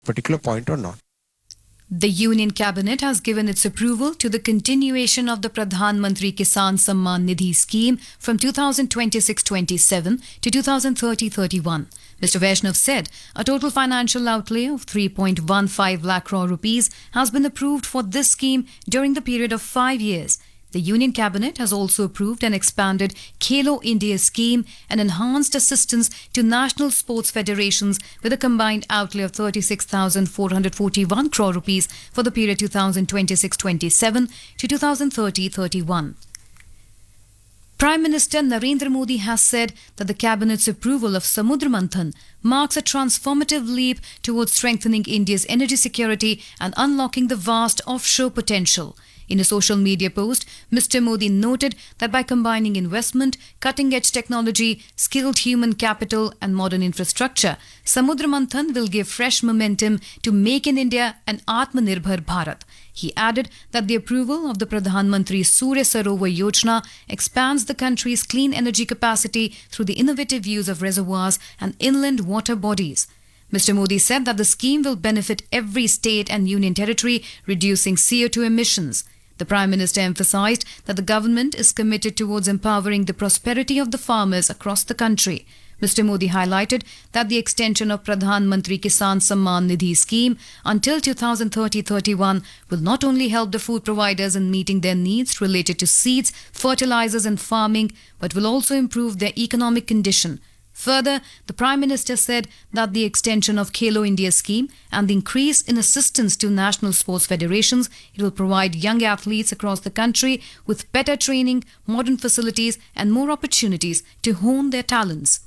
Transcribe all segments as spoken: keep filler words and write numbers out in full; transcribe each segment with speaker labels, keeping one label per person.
Speaker 1: particular point or not.
Speaker 2: The Union Cabinet has given its approval to the continuation of the Pradhan Mantri Kisan Samman Nidhi scheme from two thousand twenty-six twenty-seven to two thousand thirty thirty-one. Mister Vaishnav said a total financial outlay of three point one five lakh crore rupees has been approved for this scheme during the period of five years. The Union Cabinet has also approved an expanded Khelo India scheme and enhanced assistance to national sports federations with a combined outlay of thirty-six thousand four hundred forty-one crore rupees for the period two thousand twenty-six twenty-seven to two thousand thirty thirty-one. Prime Minister Narendra Modi has said that the Cabinet's approval of Samudra Manthan marks a transformative leap towards strengthening India's energy security and unlocking the vast offshore potential. In a social media post, Mister Modi noted that by combining investment, cutting-edge technology, skilled human capital and modern infrastructure, Samudra Manthan will give fresh momentum to make in India an Atmanirbhar Bharat. He added that the approval of the Pradhan Mantri Surya Sarovar Yojana expands the country's clean energy capacity through the innovative use of reservoirs and inland water bodies. Mister Modi said that the scheme will benefit every state and union territory, reducing C O two emissions. The Prime Minister emphasized that the government is committed towards empowering the prosperity of the farmers across the country. Mister Modi highlighted that the extension of Pradhan Mantri Kisan Samman Nidhi scheme until two thousand thirty thirty-one will not only help the food providers in meeting their needs related to seeds, fertilizers and farming, but will also improve their economic condition. Further, the Prime Minister said that the extension of Khelo India scheme and the increase in assistance to national sports federations, it will provide young athletes across the country with better training, modern facilities and more opportunities to hone their talents.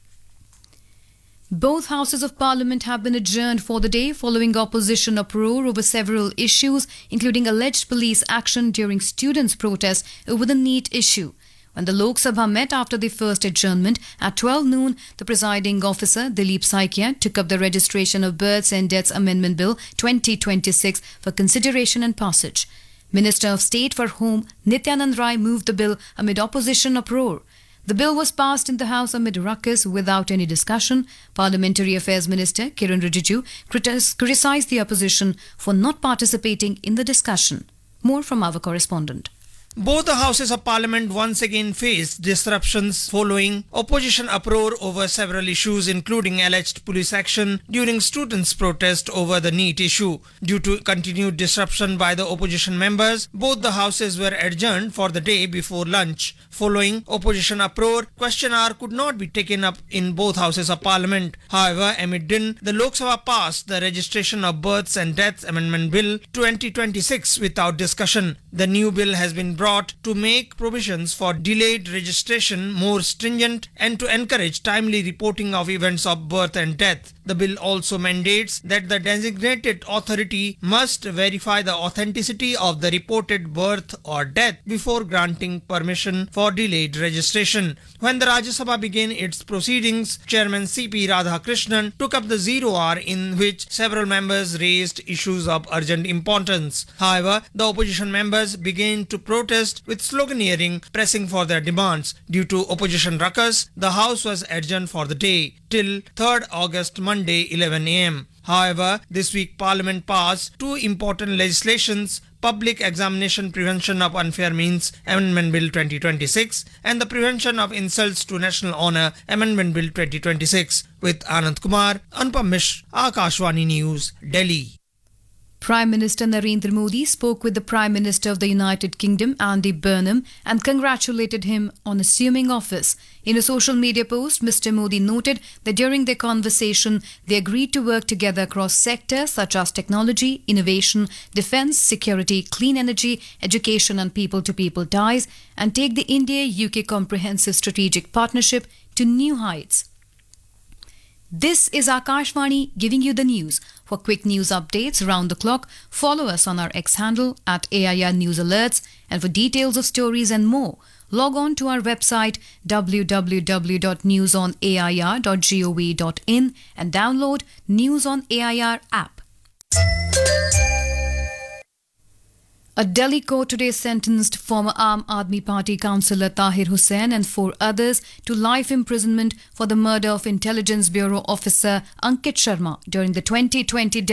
Speaker 2: Both houses of parliament have been adjourned for the day following opposition uproar over several issues, including alleged police action during students' protests over the NEET issue. When the Lok Sabha met after the first adjournment at twelve noon, the presiding officer, Dilip Saikia, took up the registration of Births and Deaths Amendment Bill twenty twenty-six for consideration and passage. Minister of State for Home, Nityanand Rai, moved the bill amid opposition uproar. The bill was passed in the House amid ruckus without any discussion. Parliamentary Affairs Minister Kiran Rijiju criticized the opposition for not participating in the discussion. More from our correspondent.
Speaker 3: Both the houses of parliament once again faced disruptions following opposition uproar over several issues, including alleged police action during students' protest over the NEET issue. Due to continued disruption by the opposition members, both the houses were adjourned for the day before lunch. Following opposition uproar, question hour could not be taken up in both houses of parliament. However, amid din, the Lok Sabha passed the registration of Births and Deaths Amendment Bill twenty twenty-six without discussion. The new bill has been brought to make provisions for delayed registration more stringent and to encourage timely reporting of events of birth and death. The bill also mandates that the designated authority must verify the authenticity of the reported birth or death before granting permission for delayed registration. When the Rajya Sabha began its proceedings, Chairman C P Radhakrishnan took up the zero hour in which several members raised issues of urgent importance. However, the opposition members began to protest with sloganeering, pressing for their demands. Due to opposition ruckus, the House was adjourned for the day till third August, Monday, eleven a m However, this week Parliament passed two important legislations: Public Examination Prevention of Unfair Means Amendment Bill twenty twenty-six and the Prevention of Insults to National Honour Amendment Bill twenty twenty-six. With Anand Kumar, Anupam Mishra, Akashvani News, Delhi.
Speaker 2: Prime Minister Narendra Modi spoke with the Prime Minister of the United Kingdom, Andy Burnham, and congratulated him on assuming office. In a social media post, Mister Modi noted that during their conversation, they agreed to work together across sectors such as technology, innovation, defence, security, clean energy, education and people-to-people ties, and take the India-U K Comprehensive Strategic Partnership to new heights. This is Akashvani giving you the news. For quick news updates around the clock, follow us on our X handle at A I R News Alerts, and for details of stories and more, log on to our website w w w dot news on a i r dot gov dot in and download News on A I R app. A Delhi court today sentenced former Aam Aadmi Party councillor Tahir Hussain and four others to life imprisonment for the murder of Intelligence Bureau officer Ankit Sharma during the twenty twenty